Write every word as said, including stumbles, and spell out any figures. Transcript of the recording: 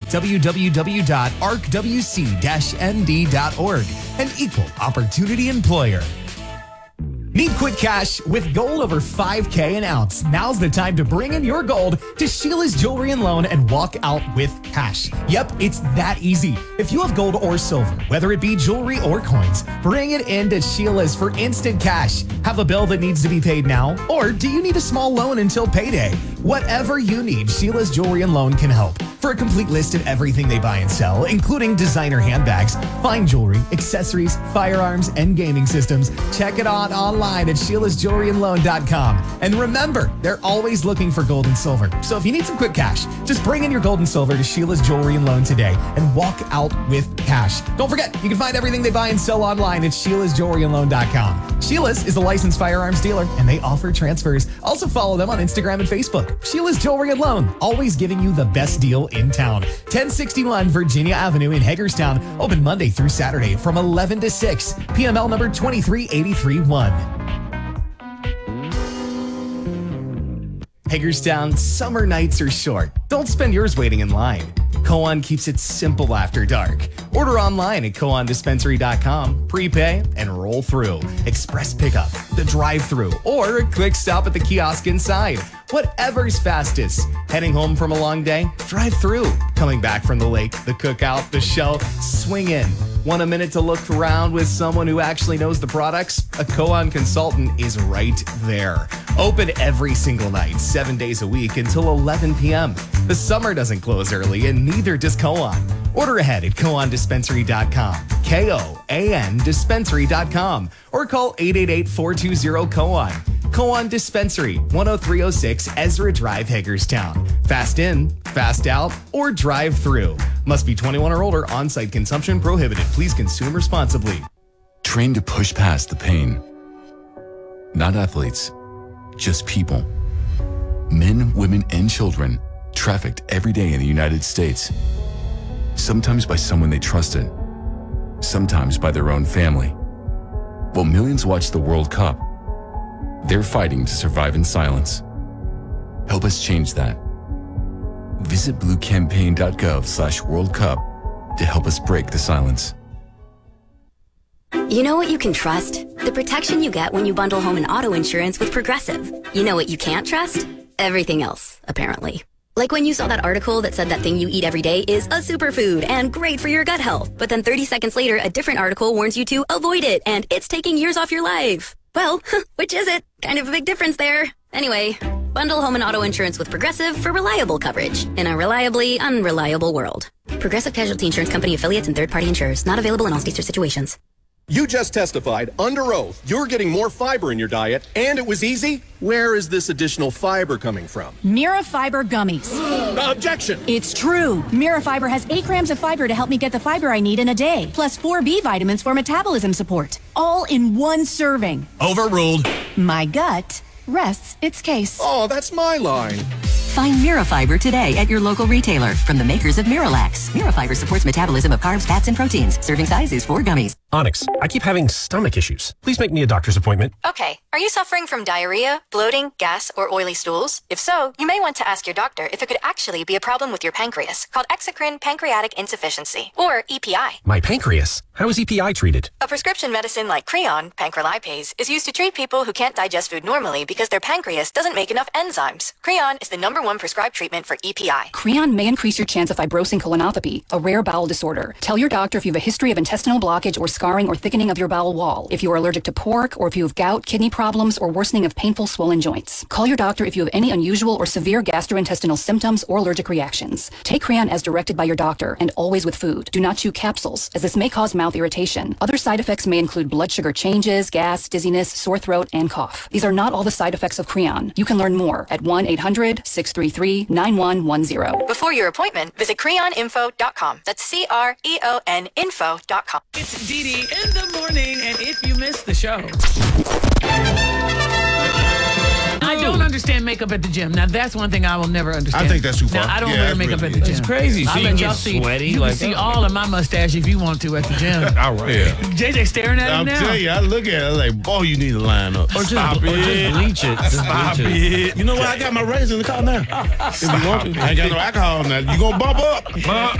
w w w dot arc w c dash n d dot org, an equal opportunity employer. Need quick cash with gold over five K an ounce? Now's the time to bring in your gold to Sheila's Jewelry and Loan and walk out with cash. Yep, it's that easy. If you have gold or silver, whether it be jewelry or coins, bring it in to Sheila's for instant cash. Have a bill that needs to be paid now? Or do you need a small loan until payday? Whatever you need, Sheila's Jewelry and Loan can help. For a complete list of everything they buy and sell, including designer handbags, fine jewelry, accessories, firearms, and gaming systems, check it out online at Sheila's Jewelry and Loan dot com. And remember, they're always looking for gold and silver. So if you need some quick cash, just bring in your gold and silver to Sheila's Jewelry and Loan today and walk out with cash. Don't forget, you can find everything they buy and sell online at Sheila's Jewelry and Loan dot com. Sheila's is a licensed firearms dealer, and they offer transfers. Also follow them on Instagram and Facebook. Sheila's Jewelry and Loan, always giving you the best deal in town. ten sixty-one Virginia Avenue in Hagerstown, open Monday through Saturday from eleven to six. P M L number two three eight three one. Hagerstown, summer nights are short. Don't spend yours waiting in line. Koan keeps it simple after dark. Order online at koan dispensary dot com, prepay, and roll through. Express pickup, the drive-through, or a quick stop at the kiosk inside. Whatever's fastest. Heading home from a long day? Drive through. Coming back from the lake, the cookout, the show? Swing in. Want a minute to look around with someone who actually knows the products? A Koan consultant is right there. Open every single night, seven days a week until eleven p.m. The summer doesn't close early, and neither does Koan. Order ahead at koan dispensary dot com, K O A N dispensary dot com, or call eight eight eight, four two zero, Koan. Koan Dispensary, one oh three oh six Ezra Drive, Hagerstown. Fast in, fast out, or drive through. Must be twenty-one or older. On-site consumption prohibited. Please consume responsibly. Train to push past the pain. Not athletes, just people. Men, women, and children trafficked every day in the United States. Sometimes by someone they trusted. Sometimes by their own family. While millions watch the World Cup, they're fighting to survive in silence. Help us change that. Visit bluecampaign.gov slash World Cup to help us break the silence. You know what you can trust? The protection you get when you bundle home and auto insurance with Progressive. You know what you can't trust? Everything else, apparently. Like when you saw that article that said that thing you eat every day is a superfood and great for your gut health, but then thirty seconds later, a different article warns you to avoid it and it's taking years off your life. Well, which is it? Kind of a big difference there. Anyway, bundle home and auto insurance with Progressive for reliable coverage in a reliably unreliable world. Progressive Casualty Insurance Company affiliates and third-party insurers. Not available in all states or situations. You just testified under oath you're getting more fiber in your diet, and it was easy. Where is this additional fiber coming from? Mira Fiber Gummies. Objection! It's true. Mira Fiber has eight grams of fiber to help me get the fiber I need in a day, plus four B vitamins for metabolism support, all in one serving. Overruled. My gut rests its case. Oh, that's my line. Find Mirafiber today at your local retailer from the makers of Miralax. Mirafiber supports metabolism of carbs, fats, and proteins. Serving size is four gummies. Onyx, I keep having stomach issues. Please make me a doctor's appointment. Okay. Are you suffering from diarrhea, bloating, gas, or oily stools? If so, you may want to ask your doctor if it could actually be a problem with your pancreas, called exocrine pancreatic insufficiency, or E P I. My pancreas? How is E P I treated? A prescription medicine like Creon, pancrelipase, is used to treat people who can't digest food normally because their pancreas doesn't make enough enzymes. Creon is the number one prescribed treatment for E P I. Creon may increase your chance of fibrosing colonopathy, a rare bowel disorder. Tell your doctor if you have a history of intestinal blockage or scarring or thickening of your bowel wall, if you are allergic to pork, or if you have gout, kidney problems, or worsening of painful swollen joints. Call your doctor if you have any unusual or severe gastrointestinal symptoms or allergic reactions. Take Creon as directed by your doctor, and always with food. Do not chew capsules, as this may cause mouth irritation. Other side effects may include blood sugar changes, gas, dizziness, sore throat, and cough. These are not all the side effects of Creon. You can learn more at one eight hundred, six three three, nine one one zero. Before your appointment, visit creon info dot com. That's C R E O N info dot com. It's Dee Dee in the morning, and if you missed the show, I don't understand makeup at the gym. Now, that's one thing I will never understand. I think that's too far. Now, I don't Yeah, wear that's makeup really- at the gym. It's crazy. I'll See, let you y'all get see. sweaty You like can see that. all of my mustache if you want to at the gym. All right. Yeah. J J staring at I'm him now. telling you, I look at it like, boy, you need to line up. Or just- Stop or it. just bleach it. Just Stop bleach it. it. You know what? I got my razor in the car now. If you want to. I ain't got no alcohol now. You gonna bump up?